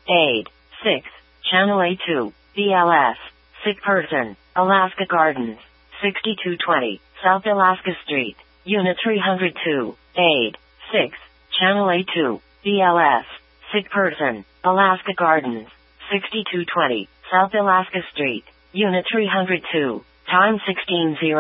Aid. 6. Channel A2. BLS. Sick person. Alaska Gardens. 6220. South Alaska Street. Unit 302. Aid. 6. Channel A2. BLS. Sick person. Alaska Gardens. 6220. South Alaska Street. Unit 302. Time 16:00.